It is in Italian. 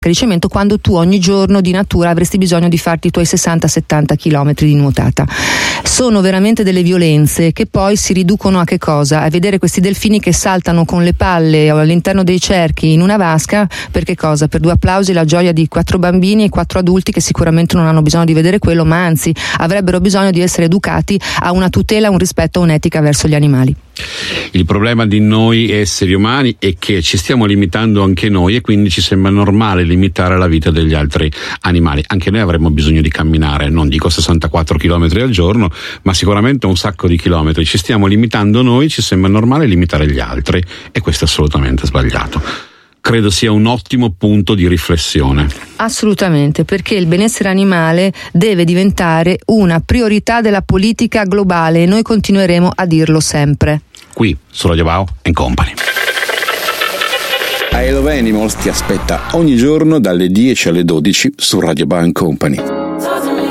Caricamento, quando tu ogni giorno di natura avresti bisogno di farti i tuoi 60-70 chilometri di nuotata. Sono veramente delle violenze che poi si riducono a che cosa? A vedere questi delfini che saltano con le palle all'interno dei cerchi in una vasca, per che cosa? Per 2 applausi, la gioia di 4 bambini e 4 adulti che sicuramente non hanno bisogno di vedere quello, ma anzi avrebbero bisogno di essere educati a una tutela, un rispetto, un'etica verso gli animali. Il problema di noi esseri umani è che ci stiamo limitando anche noi e quindi ci sembra normale limitare la vita degli altri animali. Anche noi avremmo bisogno di camminare, non dico 64 chilometri al giorno, ma sicuramente un sacco di chilometri. Ci stiamo limitando noi, ci sembra normale limitare gli altri e questo è assolutamente sbagliato. Credo sia un ottimo punto di riflessione. Assolutamente, perché il benessere animale deve diventare una priorità della politica globale e noi continueremo a dirlo sempre. Qui su Radio Bao & Company. I Love Animals ti aspetta ogni giorno dalle 10 alle 12 su Radio Bao & Company.